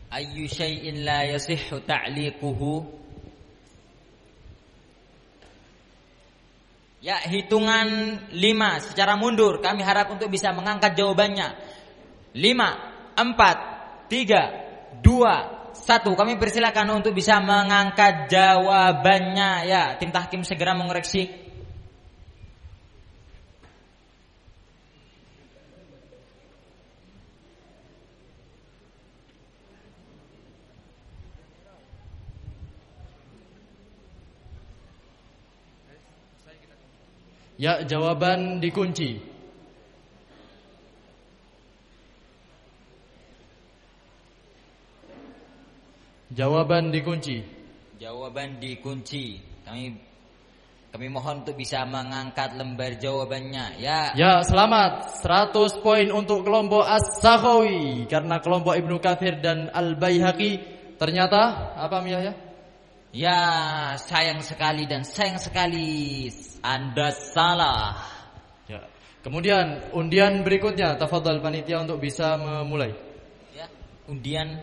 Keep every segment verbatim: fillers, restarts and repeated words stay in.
Ayyu syai'in la yasihhu ta'liquhu. Ya, hitungan lima secara mundur. Kami harap untuk bisa mengangkat jawabannya. Lima, empat, tiga, dua, satu. Kami persilakan untuk bisa mengangkat jawabannya. Ya, tim tahkim segera mengoreksi. Ya, jawaban dikunci. Jawaban dikunci. Jawaban dikunci. Kami kami mohon untuk bisa mengangkat lembar jawabannya. Ya. Ya, selamat. seratus poin untuk kelompok As-Sakhawi karena kelompok Ibnu Katsir dan Al-Baihaqi ternyata apa Mia ya? Ya, sayang sekali dan sayang sekali Anda salah. Ya. Kemudian undian berikutnya, tafadhal panitia untuk bisa memulai. Ya, undian.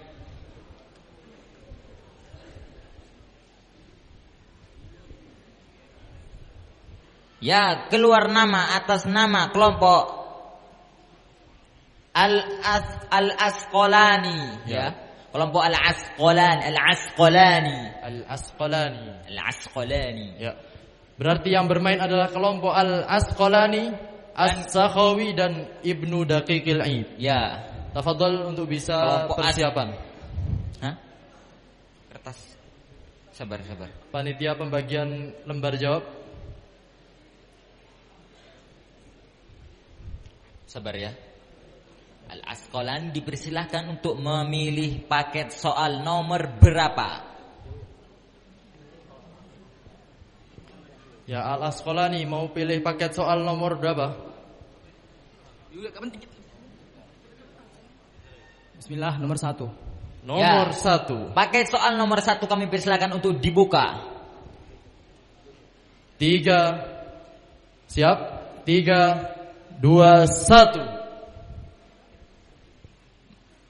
Ya, keluar nama atas nama kelompok Al-As Al-Asqalani, ya. ya. Kelompok Al-Asqalani, Al-Asqalani, Al-Asqalani, Al-Asqalani. Ya. Berarti yang bermain adalah kelompok Al-Asqalani, As-Sakhawi dan Ibnu Daqiqil Aid. Ya. Tafadhol untuk bisa kelompok persiapan. As- Hah? Kertas. Sabar, sabar. Panitia pembagian lembar jawab. Sabar ya. Al-Asqalani dipersilahkan untuk memilih paket soal nomor berapa? Ya, Al-Asqalani mau pilih paket soal nomor berapa? Bismillah, nomor satu. Nomor ya, satu. Paket soal nomor satu kami persilahkan untuk dibuka. Tiga. Siap? Tiga, dua, satu.